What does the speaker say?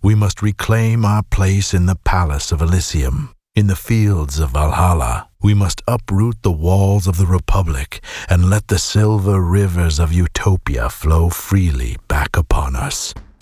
We must reclaim our place in the palace of Elysium. In the fields of Valhalla, we must uproot the walls of the Republic and let the silver rivers of utopia flow freely back upon us.